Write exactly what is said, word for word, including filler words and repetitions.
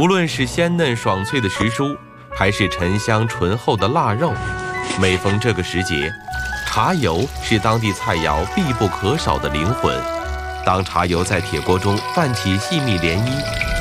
无论是鲜嫩爽脆的时蔬，还是沉香醇厚的腊肉，每逢这个时节，茶油是当地菜肴必不可少的灵魂。当茶油在铁锅中泛起细密涟漪，